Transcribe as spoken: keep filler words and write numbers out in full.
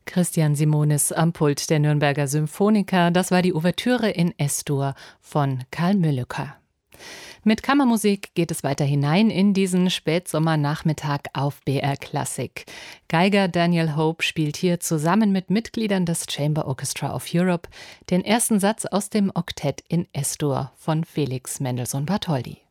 Christian Simonis am Pult der Nürnberger Symphoniker. Das war die Ouvertüre in Es-Dur von Karl Mülleker. Mit Kammermusik geht es weiter hinein in diesen Spätsommernachmittag auf B R Klassik. Geiger Daniel Hope spielt hier zusammen mit Mitgliedern des Chamber Orchestra of Europe den ersten Satz aus dem Oktett in Es-Dur von Felix Mendelssohn Bartholdy.